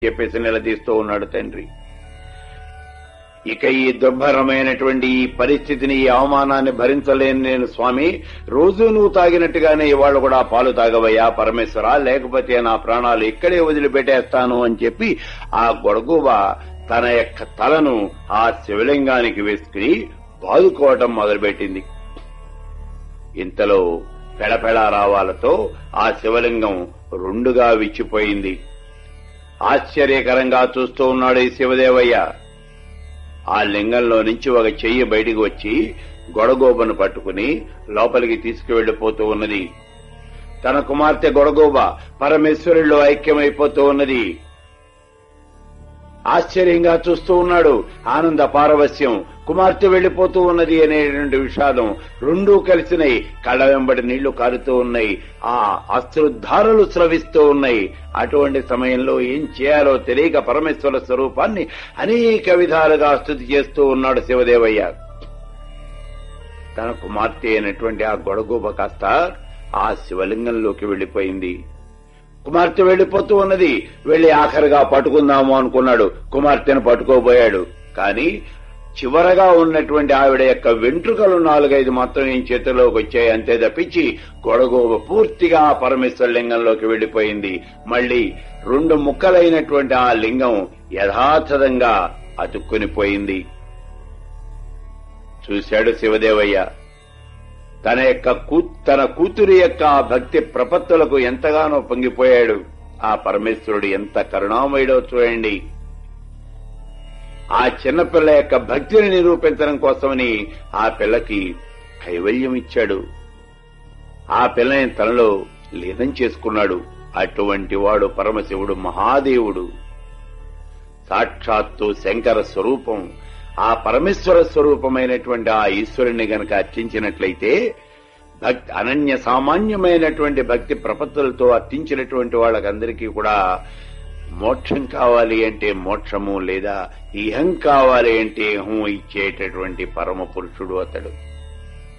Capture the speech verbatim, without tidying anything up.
చెప్పేసి నిలదీస్తూ ఉన్నాడు తండ్రి. ఇక ఈ దుర్భరమైనటువంటి ఈ పరిస్థితిని, ఈ అవమానాన్ని భరించలేను నేను స్వామి. రోజు నువ్వు తాగినట్టుగానే ఇవాళ కూడా పాలు తాగవయ్యా పరమేశ్వర, లేకపోతే నా ప్రాణాలు ఇక్కడే వదిలిపెట్టేస్తాను అని చెప్పి ఆ గొడగూబ తన యొక్క తలను ఆ శివలింగానికి వేసుకుని బాదుకోవటం మొదలుపెట్టింది. ఇంతలో పెళపెళ రావాలతో ఆ శివలింగం రెండుగా విచ్చిపోయింది. ఆశ్చర్యకరంగా చూస్తూ ఉన్నాడు ఈ శివదేవయ్య. ఆ లింగంలో నుంచి ఒక చెయ్యి బయటికి వచ్చి గొడగోబను పట్టుకుని లోపలికి తీసుకువెళ్లిపోతూ ఉన్నది. తన కుమార్తె గొడగోబ పరమేశ్వరుల్లో ఐక్యమైపోతూ ఉన్నది. ఆశ్చర్యంగా చూస్తూ ఉన్నాడు. ఆనంద పారవస్యం, కుమార్తె వెళ్లిపోతూ ఉన్నది అనేటువంటి విషాదం రెండూ కలిసినాయి. కళ్ళ వెంబడి నీళ్లు కారుతూ ఉన్నాయి, ఆ అశ్రుధారలు స్రవిస్తూ ఉన్నాయి. అటువంటి సమయంలో ఏం చేయాలో తెలియక పరమేశ్వర స్వరూపాన్ని అనేక విధాలుగా స్తుతి చేస్తూ ఉన్నాడు శివదేవయ్య. తన కుమార్తె అయినటువంటి ఆ గొడగూబ కాస్త ఆ శివలింగంలోకి వెళ్లిపోయింది. కుమార్తె వెళ్లిపోతూ ఉన్నది. వెళ్లి ఆఖరిగా పట్టుకుందాము అనుకున్నాడు. కుమార్తెను పట్టుకోబోయాడు. కాని చివరగా ఉన్నటువంటి ఆవిడ యొక్క వెంట్రుకలు నాలుగైదు మాత్రం ఈ చేతిలోకి వచ్చాయి. అంతే తప్పించి గొడగోబ పూర్తిగా ఆ పరమేశ్వర లింగంలోకి వెళ్లిపోయింది. మళ్లీ రెండు ముక్కలైనటువంటి ఆ లింగం యథాతథంగా అతుక్కునిపోయింది. చూశాడు శివదేవయ్య. తన యొక్క తన కూతురి యొక్క భక్తి ప్రపత్తులకు ఎంతగానో పొంగిపోయాడు. ఆ పరమేశ్వరుడు ఎంత కరుణామయుడో చూడండి. ఆ చిన్నపిల్ల యొక్క భక్తిని నిరూపించడం కోసమని ఆ పిల్లకి కైవల్యం ఇచ్చాడు. ఆ పిల్లని తనలో లీనం చేసుకున్నాడు. అటువంటి వాడు పరమశివుడు, మహాదేవుడు, సాక్షాత్తు శంకర స్వరూపం. ఆ పరమేశ్వర స్వరూపమైనటువంటి ఆ ఈశ్వరుణ్ణి గనక అర్చించినట్లయితే భక్తి అనన్య సామాన్యమైనటువంటి భక్తి ప్రపత్తులతో అర్చించినటువంటి వాళ్ళకందరికీ కూడా మోక్షం కావాలి అంటే మోక్షము, లేదా ఇహం కావాలి అంటే ఇహం ఇచ్చేటటువంటి పరమ పురుషుడు అతడు.